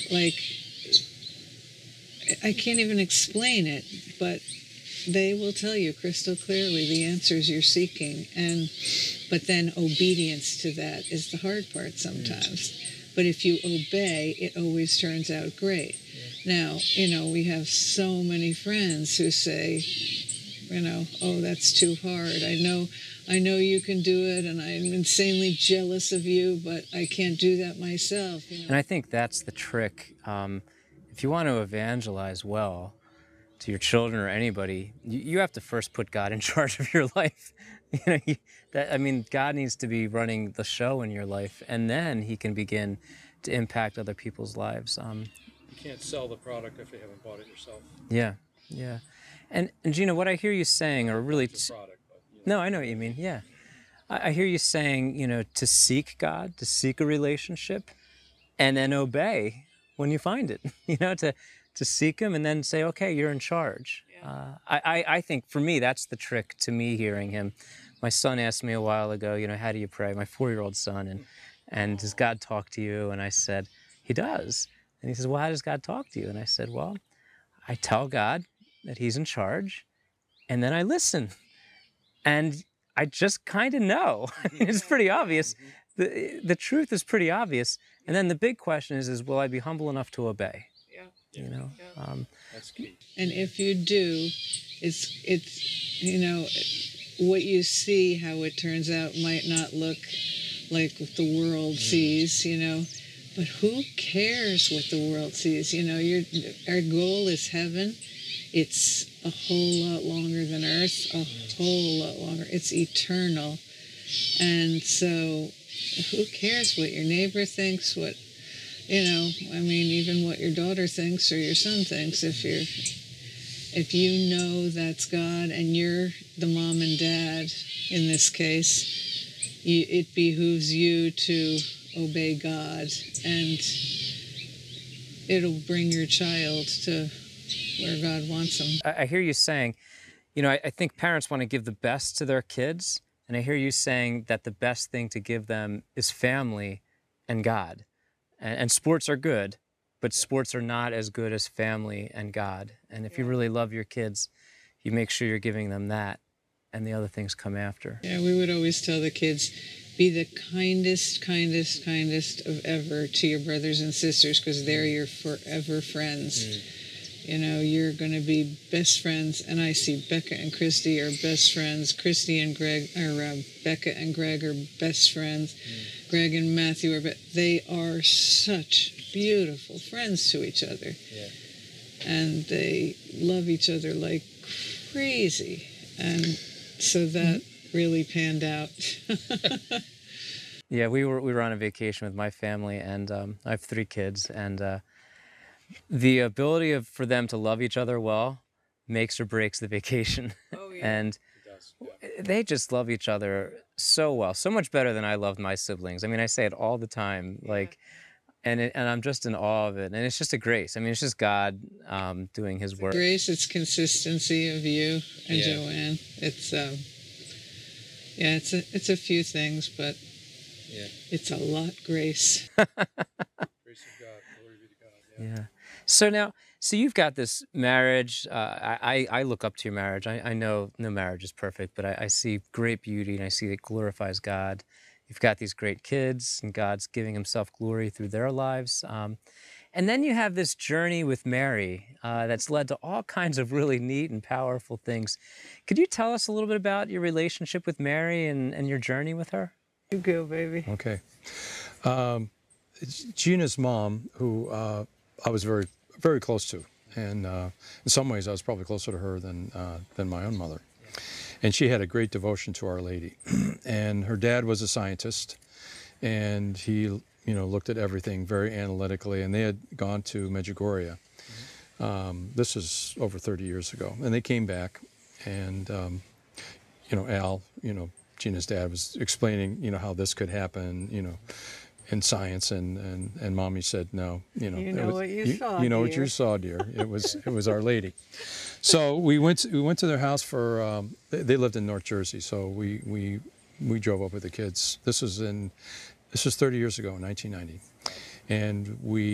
like, I can't even explain it, but they will tell you crystal clearly the answers you're seeking. But then obedience to that is the hard part sometimes. But if you obey, it always turns out great. Now, we have so many friends who say, oh, that's too hard. I know you can do it, and I'm insanely jealous of you, but I can't do that myself. And I think that's the trick. If you want to evangelize well to your children or anybody, you have to first put God in charge of your life. God needs to be running the show in your life, and then he can begin to impact other people's lives. You can't sell the product if you haven't bought it yourself. Yeah. And Gina, what I hear you saying are really... product, but, No, I know what you mean, yeah. I hear you saying, to seek God, to seek a relationship, and then obey when you find it, to seek him and then say, okay, you're in charge. Yeah. I think for me, that's the trick to me hearing him. My son asked me a while ago, how do you pray? My 4-year-old son, and does God talk to you? And I said, he does. And he says, well, how does God talk to you? And I said, well, I tell God that he's in charge, and then I listen. And I just kind of know. It's pretty obvious. The truth is pretty obvious. And then the big question is will I be humble enough to obey? That's key. And if you do, it's what you see, how it turns out might not look like what the world sees, but who cares what the world sees? Our goal is heaven. It's a whole lot longer than earth, a whole lot longer. It's eternal. And so who cares what your neighbor thinks, even what your daughter thinks or your son thinks. If you know that's God and you're the mom and dad in this case, it behooves you to obey God, and it'll bring your child to where God wants them. I hear you saying, I think parents want to give the best to their kids, and I hear you saying that the best thing to give them is family and God. And sports are good, but sports are not as good as family and God. And if you really love your kids, you make sure you're giving them that, and the other things come after. Yeah, we would always tell the kids, be the kindest of ever to your brothers and sisters, because they're your forever friends. You're going to be best friends, and I see Becca and Christy are best friends. Christy and Greg, or Becca and Greg are best friends. Greg and Matthew they are such beautiful friends to each other. Yeah. And they love each other like crazy. And so that really panned out. Yeah, we were on a vacation with my family, and I have 3 kids, and the ability for them to love each other well makes or breaks the vacation. Oh, yeah. And they just love each other so well, so much better than I loved my siblings. I say it all the time, and I'm just in awe of it. And it's just a grace. It's just God doing his work. Grace, it's consistency of you and Joanne. It's it's a few things, but it's a lot grace. Grace of God, glory be to God. Yeah. So you've got this marriage. I look up to your marriage. I know no marriage is perfect, but I see great beauty, and I see it glorifies God. You've got these great kids, and God's giving himself glory through their lives. And then you have this journey with Mary that's led to all kinds of really neat and powerful things. Could you tell us a little bit about your relationship with Mary and your journey with her? You go, baby. Okay. Gina's mom, who I was very, very close to, and in some ways I was probably closer to her than my own mother. And she had a great devotion to Our Lady. And her dad was a scientist, and he looked at everything very analytically, and they had gone to Medjugorje. This is over 30 years ago, and they came back, and Al, Gina's dad, was explaining how this could happen, in science, and Mommy said, no, what you saw, you know dear. what you saw, dear. It was Our Lady. So we went to their house for they lived in North Jersey, so we drove up with the kids. This was 30 years ago, in 1990, and we